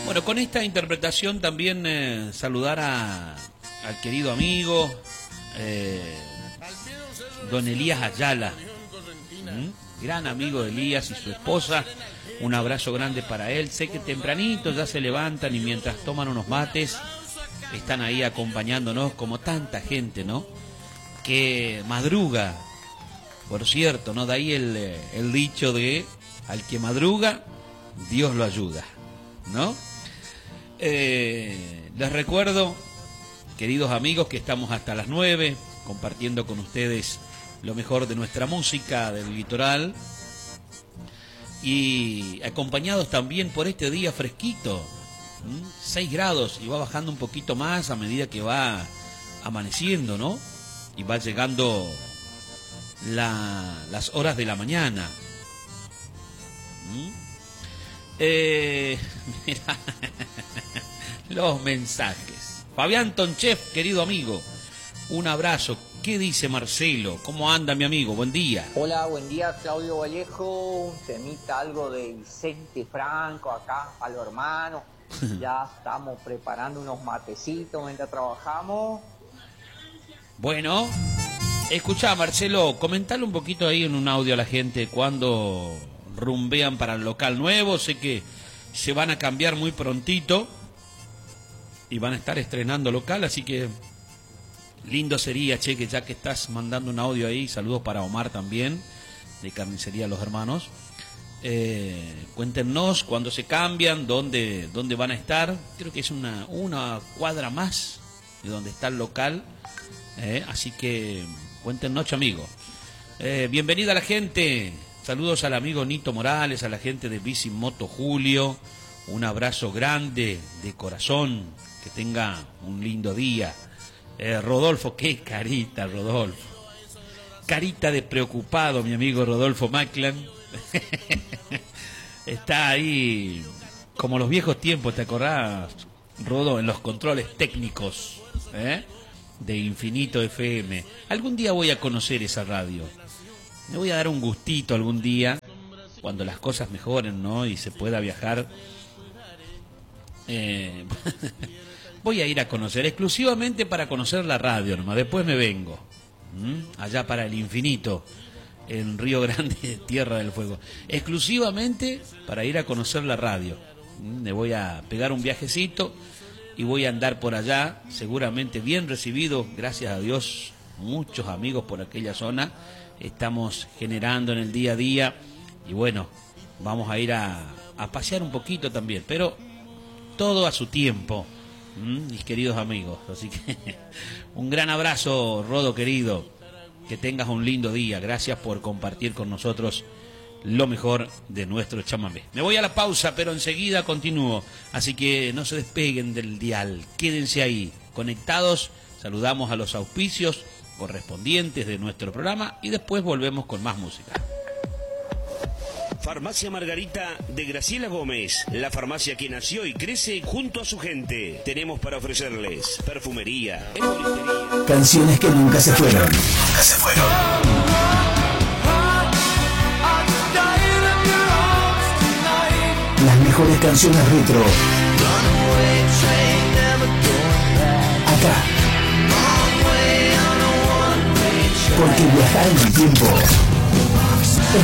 Bueno, con esta interpretación también saludar al querido amigo don Elías Ayala, gran amigo de Elías y su esposa. Un abrazo grande para él. Sé que tempranito ya se levantan y mientras toman unos mates están ahí acompañándonos, como tanta gente, ¿no? Que madruga, por cierto, ¿no? De ahí el dicho de al que madruga, Dios lo ayuda, ¿no? Les recuerdo, queridos amigos, que estamos hasta las 9 compartiendo con ustedes lo mejor de nuestra música del litoral y acompañados también por este día fresquito, 6 grados, y va bajando un poquito más a medida que va amaneciendo, ¿no? Y va llegando las horas de la mañana. Mira, los mensajes. Fabián Tonchef, querido amigo, un abrazo. ¿Qué dice Marcelo? ¿Cómo anda mi amigo? Buen día. Hola, buen día, Claudio Vallejo. Un temita, algo de Vicente Franco acá a los hermanos. Ya estamos preparando unos matecitos mientras trabajamos. Bueno, escuchá, Marcelo, comentale un poquito ahí en un audio a la gente cuando rumbean para el local nuevo. Sé que se van a cambiar muy prontito y van a estar estrenando local, así que lindo sería, che, que ya que estás mandando un audio ahí, saludos para Omar también, de Carnicería Los Hermanos. Cuéntenos cuándo se cambian, dónde van a estar. Creo que es una cuadra más de donde está el local, así que cuéntenos, amigo. Bienvenida a la gente. Saludos al amigo Nito Morales, a la gente de Bicimoto Julio. Un abrazo grande de corazón. Que tenga un lindo día. Rodolfo, qué carita, Rodolfo. Carita de preocupado, mi amigo Rodolfo Maclan. Está ahí como los viejos tiempos, ¿te acordás, Rodo? En los controles técnicos de Infinito FM. Algún día voy a conocer esa radio. Me voy a dar un gustito algún día, cuando las cosas mejoren, ¿no? Y se pueda viajar. Voy a ir a conocer, exclusivamente para conocer la radio nomás. Después me vengo allá para el infinito, en Río Grande, Tierra del Fuego, exclusivamente para ir a conocer la radio. Me voy a pegar un viajecito y voy a andar por allá, seguramente bien recibido, gracias a Dios, muchos amigos por aquella zona. Estamos generando en el día a día y bueno, vamos a ir a pasear un poquito también, pero todo a su tiempo, mis queridos amigos. Así que un gran abrazo, Rodo querido, que tengas un lindo día. Gracias por compartir con nosotros lo mejor de nuestro chamamé. Me voy a la pausa, pero enseguida continúo, así que no se despeguen del dial, quédense ahí conectados. Saludamos a los auspicios correspondientes de nuestro programa y después volvemos con más música. Farmacia Margarita de Graciela Gómez, la farmacia que nació y crece junto a su gente. Tenemos para ofrecerles perfumería, herboristería. Canciones que nunca se fueron. Las mejores canciones retro. Acá. Porque viajar en el tiempo